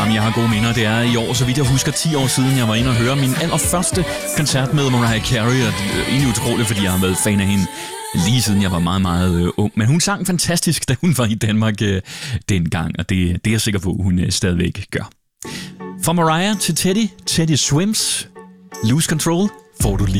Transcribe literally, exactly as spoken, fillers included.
Jamen, jeg har gode minder. Det er i år, så vidt jeg husker, ti år siden, jeg var inde og høre min allerførste koncert med Mariah Carey. Og det er egentlig utroligt, fordi jeg har været fan af hende lige siden jeg var meget, meget øh, ung. Men hun sang fantastisk, da hun var i Danmark øh, dengang, og det, det er jeg sikker på, hun øh, stadigvæk gør. Fra Mariah til Teddy, Teddy Swims, Lose Control får du lige